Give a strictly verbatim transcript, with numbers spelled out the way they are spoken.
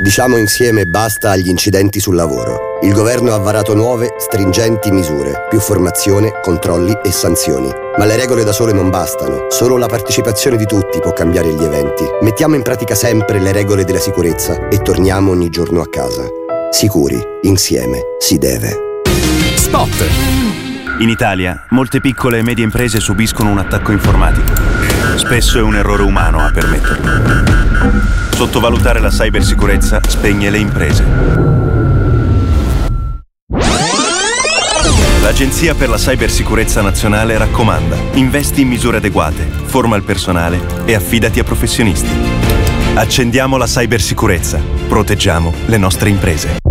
Diciamo insieme basta agli incidenti sul lavoro. Il governo ha varato nuove, stringenti misure, più formazione, controlli e sanzioni. Ma le regole da sole non bastano. Solo la partecipazione di tutti può cambiare gli eventi. Mettiamo in pratica sempre le regole della sicurezza e torniamo ogni giorno a casa. Sicuri, insieme, si deve. Spot! In Italia, molte piccole e medie imprese subiscono un attacco informatico. Spesso è un errore umano a permetterlo. Sottovalutare la cybersicurezza spegne le imprese. L'Agenzia per la Cybersicurezza Nazionale raccomanda: investi in misure adeguate, forma il personale e affidati a professionisti. Accendiamo la cybersicurezza, proteggiamo le nostre imprese.